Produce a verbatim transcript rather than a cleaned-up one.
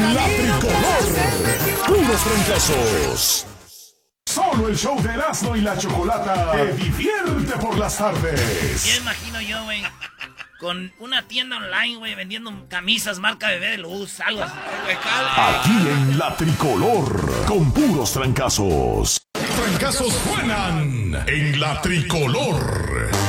En la tricolor, puros trancazos. Solo el show de Erasmo y la Chocolata te divierte por las tardes. Ya imagino yo, güey, con una tienda online, güey, vendiendo camisas marca Bebé de Luz, algo así. Aquí en la tricolor, con puros trancazos. Trancazos suenan en la tricolor.